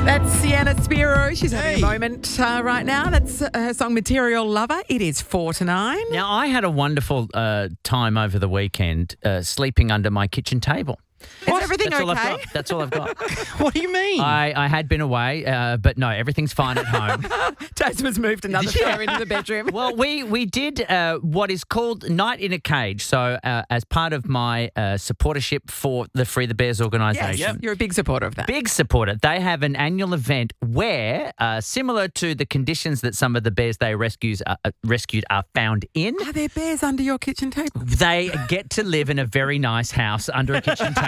That's Sienna Spiro. She's having a moment right now. That's her song Material Lover. It is 4 to 9. Now, I had a wonderful time over the weekend sleeping under my kitchen table. Is everything That's all I've okay? got. That's all I've got. What do you mean? I had been away, but no, everything's fine at home. Tasman's moved another chair into the bedroom. Well, we did what is called Night in a Cage. So as part of my supportership for the Free the Bears organisation. Yes, you're a big supporter of that. Big supporter. They have an annual event where, similar to the conditions that some of the bears they rescued are found in, Are there bears under your kitchen table? they get to live in a very nice house under a kitchen table.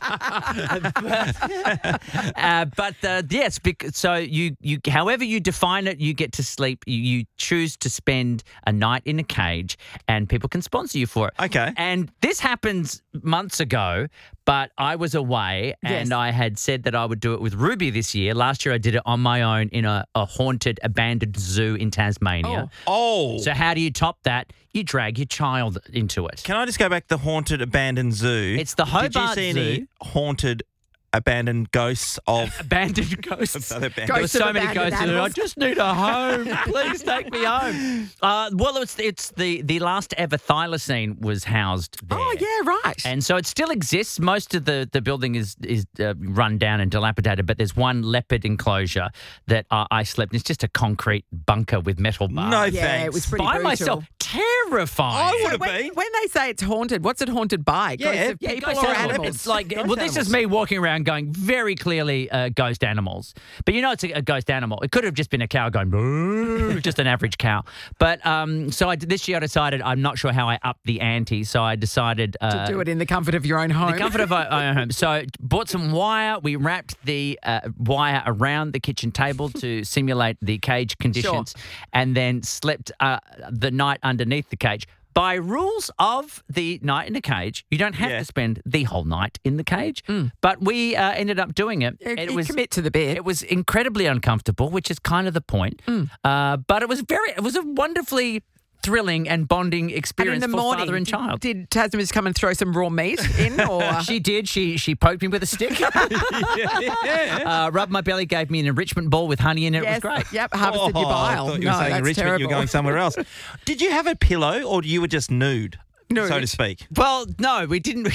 Yes, so you however you define it, you get to sleep. You choose to spend a night in a cage, and people can sponsor you for it. Okay. And this happens months ago, but I was away, and I had said that I would do it with Ruby this year. Last year I did it on my own in a haunted, abandoned zoo in Tasmania. Oh. So how do you top that? You drag your child into it. Can I just go back to the haunted, abandoned zoo? It's the Hobart Did you see any Zoo. haunted, abandoned ghosts of... Abandoned ghosts. Other abandoned- There were Ghosts of so many abandoned ghosts in it. I animals. just need a home. Please take me home. Well, it's the last ever thylacine was housed there. Oh, yeah, right. And so it still exists. Most of the building is run down and dilapidated, but there's one leopard enclosure that I slept in. It's just a concrete bunker with metal bars. No yeah, thanks. it was pretty By brutal. myself. Terrifying. I would have when, been. when they say it's haunted, what's it haunted by? Yeah, Ghosts of yeah, people ghost or animals. animals? It's like, Ghost well, this is animals. me walking around going very clearly ghost animals. But you know it's a ghost animal. It could have just been a cow going, boo, just an average cow. But so this year I decided I'm not sure how I upped the ante. So I decided To do it in the comfort of your own home. the comfort of our own home. So bought some wire. We wrapped the wire around the kitchen table to simulate the cage conditions, and then slept the night underneath the cage. By rules of the Night in a Cage, you don't have to spend the whole night in the cage. But we ended up doing it. You commit to the bed. It was incredibly uncomfortable, which is kind of the point. But it was a wonderfully thrilling and bonding And experience in the for morning, father and child. did Tasman just come and throw some raw meat in? Or She did. She poked me with a stick. Rubbed my belly, gave me an enrichment ball with honey in it. yes, It was great. Yep, harvested your I bile. thought you were saying that's Richmond, terrible. you were going somewhere else. Did you have a pillow or you were just nude, Nude. so to speak? Well, no, we didn't.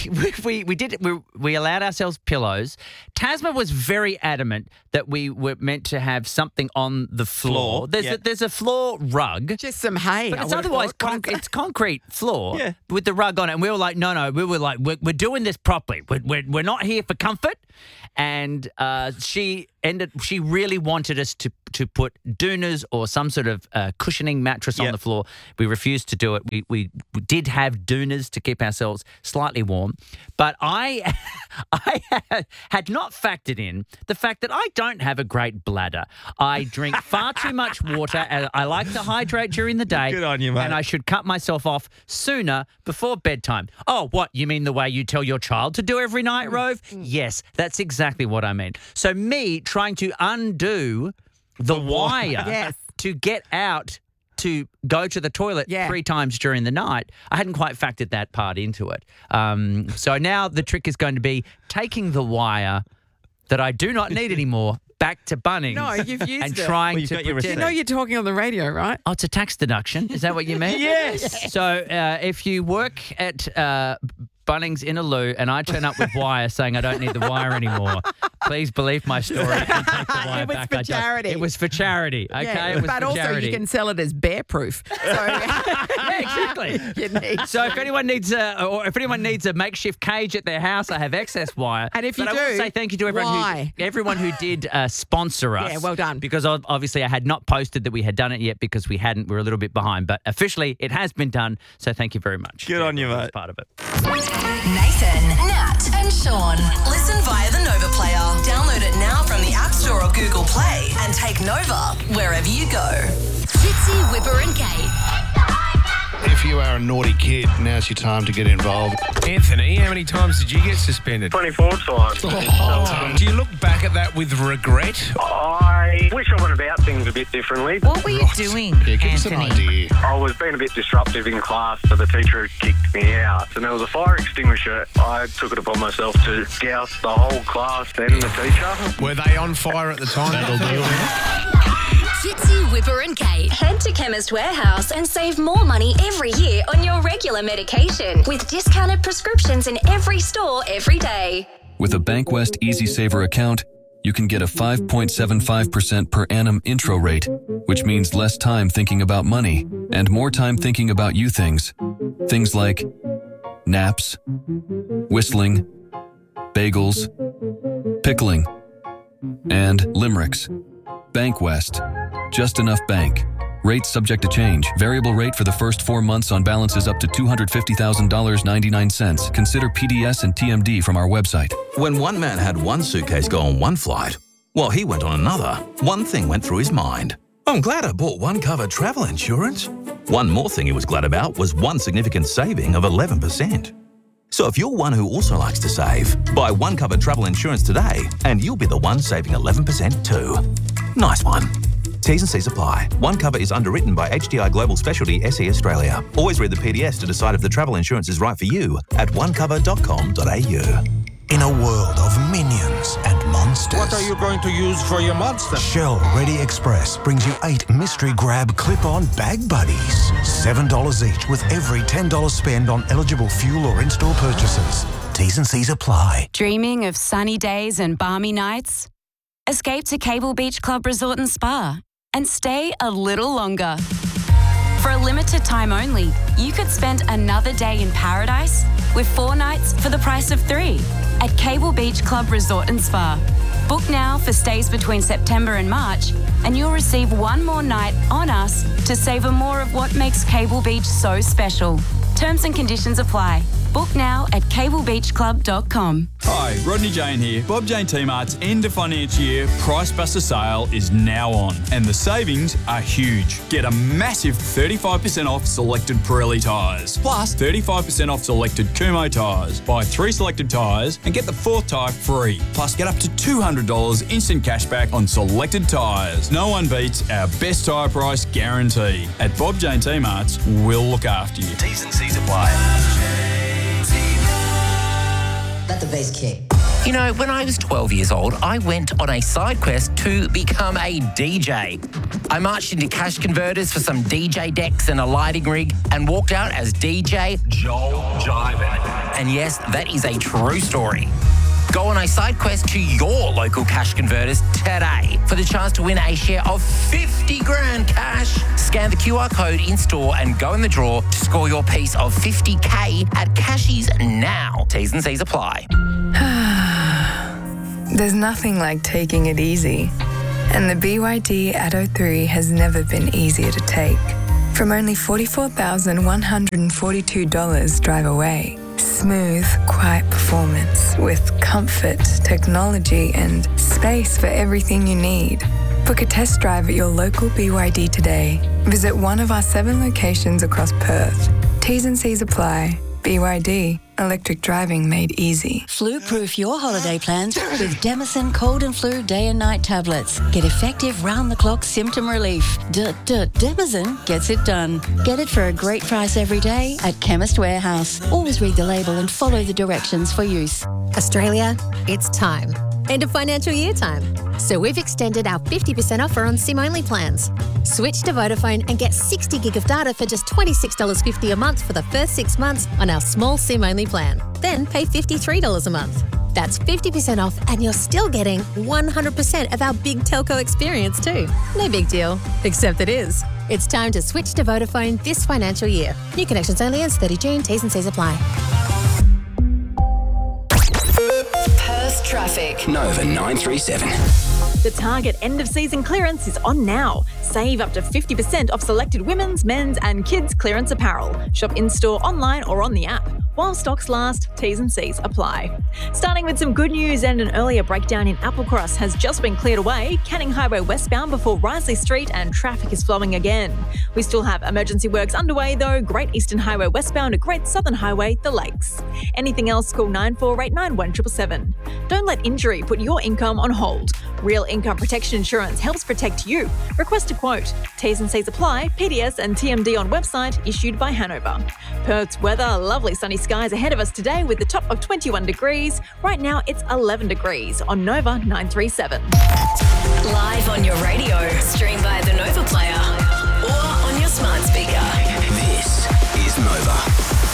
We allowed ourselves pillows. Tasman was very adamant that we were meant to have something on the floor. There's a floor rug. Just some hay. But I it's would've otherwise thought. it's concrete floor Yeah. with the rug on it. And we were like, no. We were like, we're doing this properly. We're not here for comfort. And she really wanted us to put doonas or some sort of cushioning mattress on the floor. We refused to do it. We did have doonas to keep ourselves slightly warm. But I had not factored in the fact that I don't have a great bladder. I drink far too much water, and I like to hydrate during the day. Good on you, mate. And I should cut myself off sooner before bedtime. Oh, what? You mean the way you tell your child to do every night, Rove? Yes, that's exactly what I mean. So me trying to undo the wire to get out to go to the toilet 3 times during the night, I hadn't quite factored that part into it. So now the trick is going to be taking the wire that I do not need anymore back to Bunnings. No, you've used and it. trying Well, you've to got your pretend. You know you're talking on the radio, right? Oh, it's a tax deduction. Is that what you mean? Yes. So if you work at Bunnings in a loo and I turn up with wire saying I don't need the wire anymore, please believe my story and take the wire It was back. for charity. It was for charity, okay? Yeah, it was but for also charity. you can sell it as bear-proof. So Yeah, exactly. you need. So if anyone needs a makeshift cage at their house, I have excess wire. And if you but I will do, say thank you to everyone who did sponsor us. Yeah, well done. Because obviously I had not posted that we had done it yet because we hadn't. We were a little bit behind, but officially it has been done. So thank you very much. Good on you, That was mate. part of it. Nathan, Nat, and Sean. Listen via the Nova Player. Download it now from the App Store or Google Play and take Nova wherever you go. Fitzy, Whipper and Kate. If you are a naughty kid, now's your time to get involved. Anthony, how many times did you get suspended? 24 times. Do you look back at that with regret? I I wish I went about things a bit differently. What were you doing, Yeah, give us an Anthony? idea. I was being a bit disruptive in class, so the teacher had kicked me out. And there was a fire extinguisher. I took it upon myself to douse the whole class, then the teacher. Were they on fire at the time? That'll do it. Fitzy, Whipper and Kate. Head to Chemist Warehouse and save more money every year on your regular medication with discounted prescriptions in every store every day. With a Bankwest Easy Saver account, you can get a 5.75% per annum intro rate, which means less time thinking about money and more time thinking about you things. Things like naps, whistling, bagels, pickling, and limericks. Bankwest. Just enough bank. Rates subject to change. Variable rate for the first 4 months on balances up to $250,000.99. Consider PDS and TMD from our website. When one man had one suitcase go on one flight, while he went on another, one thing went through his mind. I'm glad I bought OneCover travel insurance. One more thing he was glad about was one significant saving of 11%. So if you're one who also likes to save, buy OneCover travel insurance today and you'll be the one saving 11% too. Nice one. T's and C's apply. OneCover is underwritten by HDI Global Specialty SE Australia. Always read the PDS to decide if the travel insurance is right for you at onecover.com.au. In a world of minions and monsters. What are you going to use for your monster? Shell Ready Express brings you 8 mystery grab clip-on bag buddies. $7 each with every $10 spend on eligible fuel or in-store purchases. T's and C's apply. Dreaming of sunny days and balmy nights? Escape to Cable Beach Club Resort and Spa and stay a little longer. For a limited time only, you could spend another day in paradise with 4 nights for the price of 3 at Cable Beach Club Resort and Spa. Book now for stays between September and March, and you'll receive 1 more night on us to savour more of what makes Cable Beach so special. Terms and conditions apply. Book now at cablebeachclub.com. Hi, Rodney Jane here. Bob Jane T-Mart's end of financial year Price Buster sale is now on, and the savings are huge. Get a massive 35% off selected Pirelli tyres, plus 35% off selected Kumho tyres. Buy 3 selected tyres and get the 4th tyre free. Plus get up to $200 instant cashback on selected tyres. No one beats our best tyre price guarantee. At Bob Jane T-Mart's, we'll look after you. T's and C's apply. Let the bass kick. You know, when I was 12 years old, I went on a side quest to become a DJ. I marched into cash converters for some DJ decks and a lighting rig and walked out as DJ Joel Jiven. And yes, that is a true story. Go on a side quest to your local cash converters today for the chance to win a share of 50 grand cash. Scan the QR code in store and go in the draw to score your piece of 50K at Cashies now. T's and C's apply. There's nothing like taking it easy. And the BYD Atto 3 has never been easier to take. From only $44,142 drive away. Smooth, quiet performance with comfort, technology, and space for everything you need. Book a test drive at your local BYD today. Visit one of our 7 locations across Perth. T's and C's apply. BYD. Electric driving made easy. Flu-proof your holiday plans with Demison Cold and Flu Day and Night tablets. Get effective round-the-clock symptom relief. Demison gets it done. Get it for a great price every day at Chemist Warehouse. Always read the label and follow the directions for use. Australia, it's time. End of financial year time. So we've extended our 50% offer on SIM-only plans. Switch to Vodafone and get 60 gig of data for just $26.50 a month for the first 6 months on our small SIM-only plan. Then pay $53 a month. That's 50% off and you're still getting 100% of our big telco experience too. No big deal, except it is. It's time to switch to Vodafone this financial year. New connections only ends 30 June. T's and C's apply. Perth traffic. Nova 937. The Target end of season clearance is on now. Save up to 50% off selected women's, men's and kids clearance apparel. Shop in-store, online or on the app. While stocks last, T's and C's apply. Starting with some good news, and an earlier breakdown in Applecross has just been cleared away. Canning Highway westbound before Risley Street, and traffic is flowing again. We still have emergency works underway though. Great Eastern Highway westbound at Great Southern Highway, The Lakes. Anything else, call 9489 1777. Don't let injury put your income on hold. Real Income Protection Insurance helps protect you. Request a quote. T's and C's apply. PDS and TMD on website, issued by Hanover. Perth's weather, lovely sunny skies ahead of us today with the top of 21 degrees. Right now it's 11 degrees on Nova 937. Live on your radio, stream via the Nova Player or on your smart speaker. This is Nova.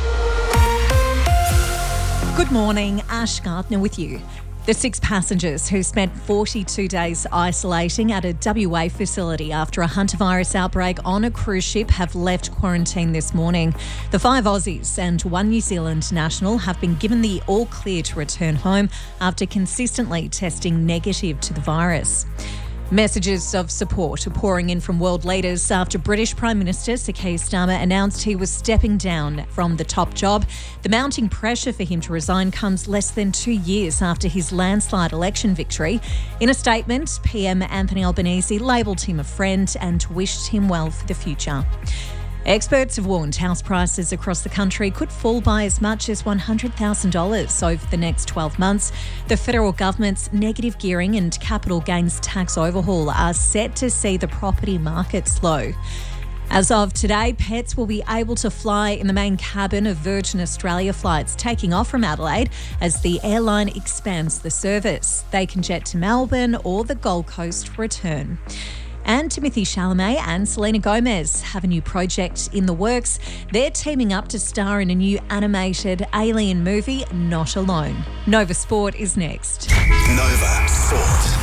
Good morning, Ash Gardner with you. The 6 passengers who spent 42 days isolating at a WA facility after a hantavirus outbreak on a cruise ship have left quarantine this morning. The 5 Aussies and 1 New Zealand national have been given the all clear to return home after consistently testing negative to the virus. Messages of support are pouring in from world leaders after British Prime Minister Sir Keir Starmer announced he was stepping down from the top job. The mounting pressure for him to resign comes less than 2 years after his landslide election victory. In a statement, PM Anthony Albanese labelled him a friend and wished him well for the future. Experts have warned house prices across the country could fall by as much as $100,000 over the next 12 months. The federal government's negative gearing and capital gains tax overhaul are set to see the property market slow. As of today, pets will be able to fly in the main cabin of Virgin Australia flights taking off from Adelaide as the airline expands the service. They can jet to Melbourne or the Gold Coast for return. And Timothée Chalamet and Selena Gomez have a new project in the works. They're teaming up to star in a new animated alien movie, Not Alone. Nova Sport is next. Nova Sport.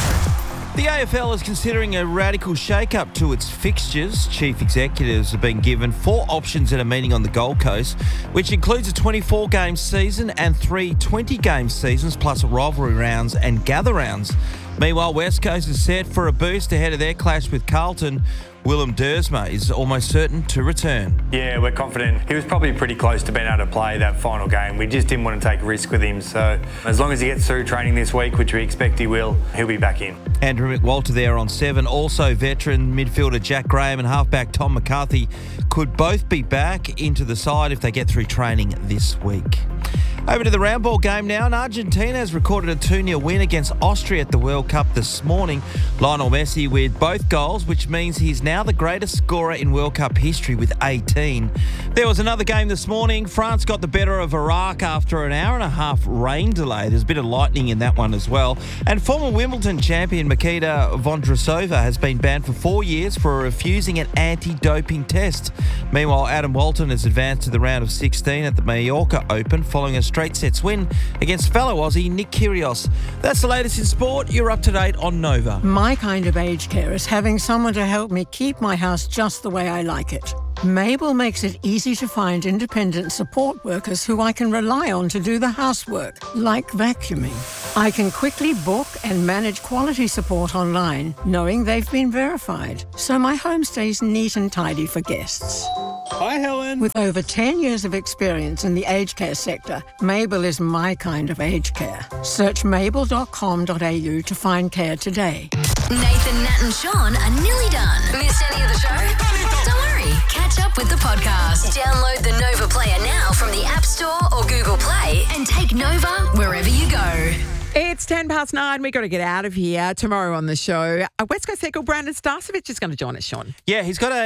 The AFL is considering a radical shake-up to its fixtures. Chief executives have been given 4 options at a meeting on the Gold Coast, which includes a 24-game season and 3 20-game seasons, plus rivalry rounds and gather rounds. Meanwhile, West Coast is set for a boost ahead of their clash with Carlton. Willem Dersma is almost certain to return. Yeah, we're confident. He was probably pretty close to being able to play that final game. We just didn't want to take a risk with him. So as long as he gets through training this week, which we expect he will, he'll be back in. Andrew McWalter there on 7. Also, veteran midfielder Jack Graham and halfback Tom McCarthy could both be back into the side if they get through training this week. Over to the round ball game now, and Argentina has recorded a 2-0 win against Austria at the World Cup this morning. Lionel Messi with both goals, which means he's now the greatest scorer in World Cup history with 18. There was another game this morning. France got the better of Iraq after an hour-and-a-half rain delay. There's a bit of lightning in that one as well. And former Wimbledon champion Mikita Vondrousova has been banned for 4 years for refusing an anti-doping test. Meanwhile, Adam Walton has advanced to the round of 16 at the Mallorca Open following a straight sets win against fellow Aussie Nick Kyrgios. That's the latest in sport. You're up to date on Nova. My kind of aged care is having someone to help me keep my house just the way I like it. Mabel makes it easy to find independent support workers who I can rely on to do the housework, like vacuuming. I can quickly book and manage quality support online, knowing they've been verified, so my home stays neat and tidy for guests. Hi, Helen. With over 10 years of experience in the aged care sector, Mabel is my kind of aged care. Search mabel.com.au to find care today. Nathan, Nat and Sean are nearly done. Missed any of the show? Don't worry. Catch up with the podcast. Download the Nova Player now from the App Store or Google Play and take Nova wherever you go. It's 9:10. We've got to get out of here. Tomorrow on the show, West Coast Eagle Brandon Starcevich is going to join us, Sean. Yeah, he's got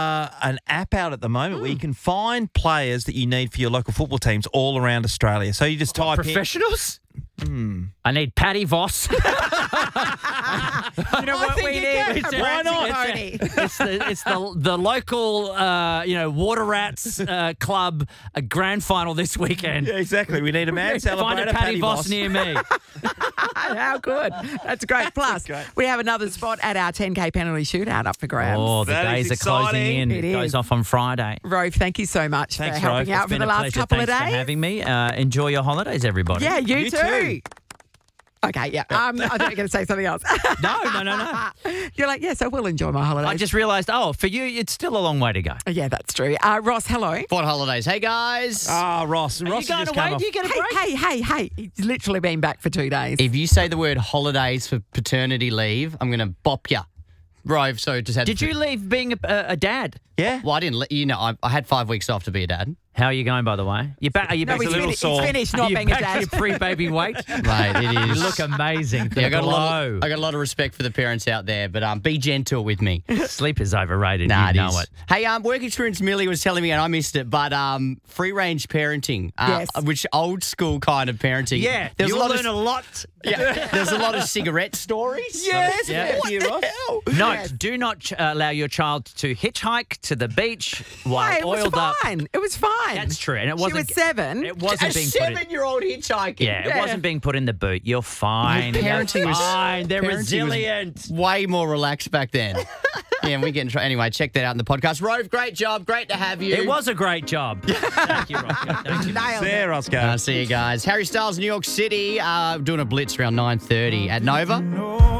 an app out at the moment where you can find players that you need for your local football teams all around Australia. So you just type professionals? I need Paddy Voss. You know what we need? Why not? It's the local Water Rats club grand final this weekend. Yeah, exactly. We need a man celebrator. Find a Paddy Voss near me. How good. That's great. Plus, we have another spot at our 10K penalty shootout up for grabs. Oh, the days are closing in. It goes off on Friday. Rove, thank you so much for helping out for the last couple of days. Thanks for having me. Enjoy your holidays, everybody. Yeah, you too. Okay, yeah. I thought you were going to say something else. No. You're like, yes, I will enjoy my holidays. I just realised, for you, it's still a long way to go. Yeah, that's true. Ross, hello. Fort Holidays. Hey, guys. Ross. Are you going away? Do you get a break? Hey. He's literally been back for 2 days. If you say the word holidays for paternity leave, I'm going to bop you. Rove, so just had. Did you leave being a dad? Yeah. Well, I didn't let you know. I had 5 weeks off to be a dad. How are you going, by the way? You're back. Are you back he's a little sore? He's finished not Are you being a back dad. to your pre-baby weight? Mate, it is. You look amazing. I got a lot of respect for the parents out there, but be gentle with me. Sleep is overrated. Nah, you know it. Hey, work experience Millie was telling me, and I missed it, but free range parenting, yes. Which old school kind of parenting. Yeah, there's a lot. Yeah, there's a lot of cigarette stories. Yes. Yeah. What the hell? Note: do not allow your child to hitchhike to the beach while it oiled was up. fine. It was fine. That's true, and it She wasn't. was 7. It wasn't being put in. 7-year-old hitchhiking. Yeah, it wasn't being put in the boot. You're fine. Parenting was fine. They're parenting resilient. was way more relaxed back then. Yeah, and we get anyway. Check that out in the podcast. Rove, great job. Great to have you. It was a great job. Thank you, Roscoe. Thank you. See you, Roscoe. See you guys. Harry Styles, New York City, doing a blitz around 9:30 at Nova.